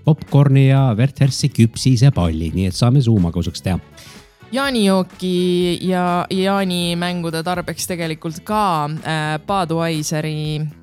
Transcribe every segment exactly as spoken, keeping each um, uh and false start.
popcorni ja Werthersi küpsise palli, nii et saame suumaguseks teha. Jaanijooki ja jaanimängude tarbeks tegelikult ka äh, Budweiseri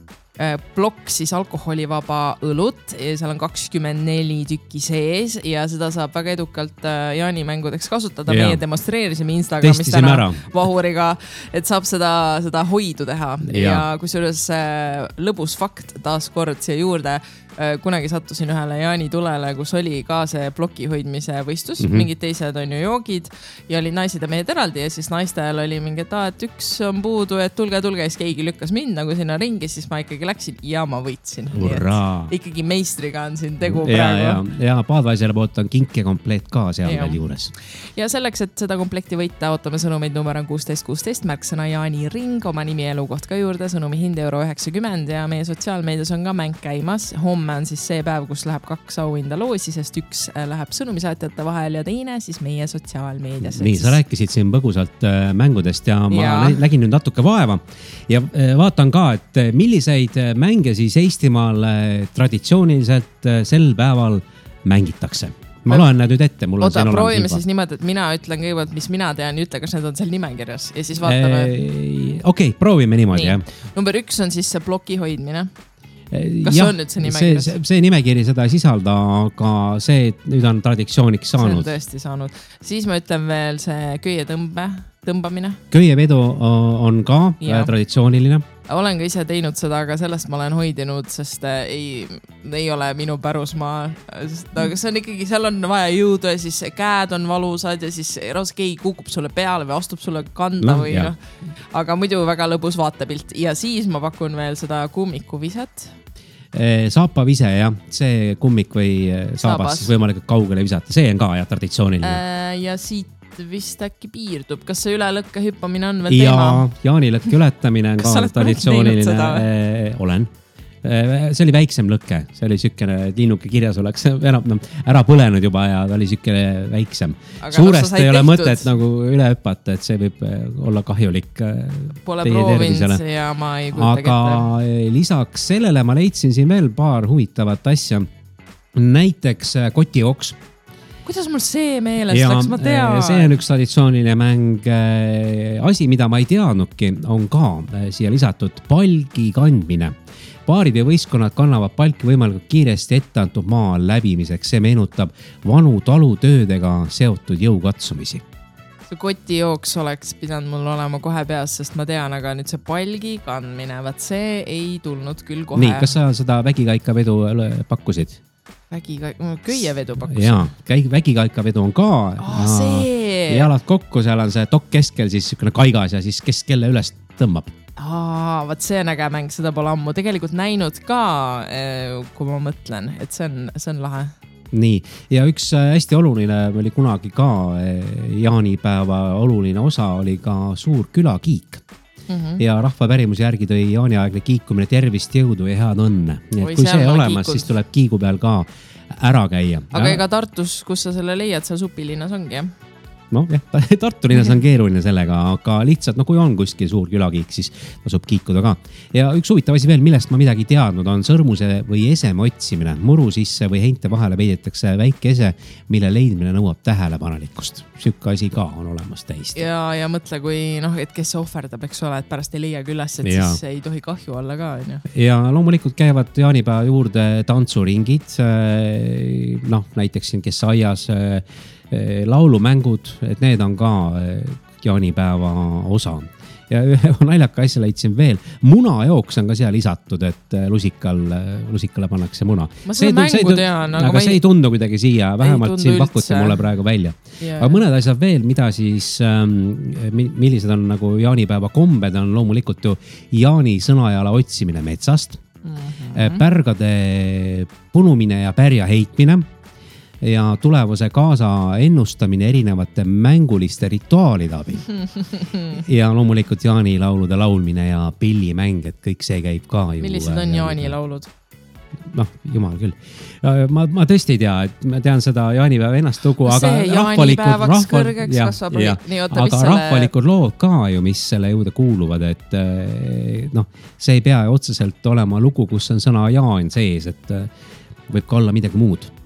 plokk siis alkoholivaba õlut ja seal on kakskümmend neli tükki sees ja seda saab väga edukalt jaanimängudeks kasutada. Ja. Meie demonstreerisime Instagramis täna ära. Vahuriga, et saab seda, seda hoidu teha ja, ja kusjuures lõbus fakt taas kord siia juurde. Kunagi sattusin ühele jaanitulele, kus oli ka see ploki hoidmise võistlus, mm-hmm. mingid teised on ju joogid ja olid naised ja mehed eraldi ja siis naistel oli mingi, et, et üks on puudu, et tulge, tulge, siis keegi lükkas mind nagu sinna ringi, siis ma ikkagi läksin ja ma võitsin. Ikkagi meistriga on siin tegu ja, praegu. Ja, ja Budweiseri poolt on kinke kompleet ka seal ja. Veel juures. Ja selleks, et seda komplekti võita, ootame sõnumeid number on kuusteist kuusteist, märksõna Jaani ring, oma nimi ja elukoht ka juurde, sõnumi hind euro üheksakümmend ja meie sotsiaalmeedias on ka mäng käimas. Homme on siis see päev, kus läheb kaks auhinda loosi, sest üks läheb sõnumisaatjate vahel ja teine siis meie sotsiaalmeedias. Nii, sa rääkisid siin põgusalt mängudest ja ma ja. Lägin nüüd natuke vaeva ja vaatan ka, et milliseid mänge siis Eestimaal traditsiooniliselt sel päeval mängitakse. Ma loen need nüüd ette. Mul Oota, proovime siis niimoodi, et mina ütlen kõigepealt, mis mina tean ja ütle, kas need on seal nimekirjas ja siis vaatame. Okei, okay, proovime niimoodi. Nii. Number üks on siis see ploki hoidmine. Kas ja, on nüüd see nimekirjas? See, see nimekiri seda ei sisalda, aga see nüüd on traditsiooniks saanud. See on tõesti saanud. Siis ma ütlen veel see köie tõmbe, tõmbamine. Köievedu on ka ja. Traditsiooniline. Olen ka ise teinud seda, aga sellest ma olen hoidinud, sest ei, ei ole minu pärusmaa. Aga see on ikkagi, seal on vaja jõudu ja siis käed on valusad ja siis raus keegi kukub sulle peale või astub sulle kanda no, või no. Aga muidu väga lõbus vaatepilt. Ja siis ma pakun veel seda kummikuviset. Saapavise, jah. See kummik või saabas, saabas. Siis võimalikult kaugele visata. See on ka ja traditsiooniline. Ja siit vist äkki piirdub. Kas see üle lõkke hüppamine on veel ja, teema? Jaani lõkke ületamine on ka traditsiooniline. Äh, olen. Äh, see oli väiksem lõkke. See oli sükene liinuke kirjas oleks ära, no, ära põlenud juba ja ta oli sükene väiksem. Aga suurest ei ole tehtud. Mõtet nagu üle hüppata, et see võib olla kahjulik Pole proovinud ja ma ei kujuta Aga kette. Lisaks sellele ma leidsin siin veel paar huvitavat asja. Näiteks kotioks. Kuidas mul see meeles ja, läks, ma tean? See on üks traditsiooniline mäng. Asi, mida ma ei teadnudki, on ka siia lisatud palgi kandmine. Paarid ja võistkonnad kannavad palki võimalikult kiiresti etteantud maa läbimiseks. See meenutab vanu talutöödega seotud jõukatsumisi. See kotijooks oleks pidanud mul olema kohe peas, sest ma tean, aga nüüd see palgi kandmine, vaat see ei tulnud küll kohe. Nii, kas sa seda vägikaikavedu pakkusid? Vägikaika, köievedu pakkusin. Jaa, vägikaikavedu on ka. Oh, see! Jalad kokku, seal on see tokk keskel, siis sükene kaigas ja siis kes kelle üles tõmbab. Aa, vaat see on äge mäng, seda pole ammu tegelikult näinud ka, kui ma mõtlen, et see on, see on lahe. Nii, ja üks hästi oluline oli kunagi ka jaanipäeva oluline osa oli ka suur külakiik. Mm-hmm. Ja rahva pärimuse järgi tõi jaaniaegne kiikumine tervist, jõudu ja head õnne. Nii et kui see olemas, kiikud. Siis tuleb kiigu peal ka ära käia. Aga ega Tartus, kus sa selle leiad, seal Supilinnas ongi, jah? No jah, Tartu linnas on keeruline sellega, aga lihtsalt, no kui on kuskil suur külakiik, siis tasub kiikuda ka. Ja üks huvitav asi veel, millest ma midagi teadnud, on sõrmuse või eseme otsimine. Muru sisse või heinte vahele peidetakse väike ese, mille leidmine nõuab tähelepanelikkust. Sükka asi ka on olemas täiesti. Ja, ja mõtle, kui, noh, et kes ohverdab, eks ole, et pärast ei leia üles, et ja. Siis ei tohi kahju olla ka. Ja, ja loomulikult käivad jaanipäeva juurde tantsuringid, noh, näiteks siin, kes aias laulumängud, et need on ka jaanipäeva osa. Ja ühe naljaka asja leidsin veel. Munajooks on ka seal lisatud, et lusikal, lusikale pannakse muna. Ma seda mängu tund, tean. Aga, aga see ei tundu kuidagi siia, vähemalt siin pakuti mulle praegu välja. Yeah. Aga mõned asjad veel, mida siis, millised on nagu jaanipäeva kombed, on loomulikult ju jaani sõnajala otsimine metsast, mm-hmm. pärgade punumine ja pärja heitmine, ja tulevuse kaasa ennustamine erinevate mänguliste rituaalide abil. Ja loomulikult jaanilaulude laulmine ja pillimäng, et kõik see käib ka ju. Millised on jaanilaulud? Noh, jumal küll. Ma, ma tõesti ei tea, et ma tean seda jaanipäeva ennast lugu, aga rahvalikud, rahval... ja, ja, nii, oota, aga selle... rahvalikud lood ka ju, mis selle juurde kuuluvad, et noh, see ei pea otseselt olema lugu, kus on sõna jaan sees, et võib ka olla midagi muud.